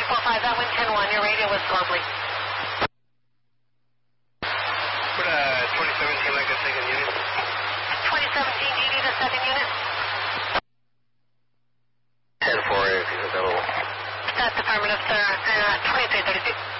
245, that wind 10-1. Your radio was lovely. Put 2017 like a second unit. 2017, do you need a second unit? 10-4 if he's available. That's affirmative, sir. 2332.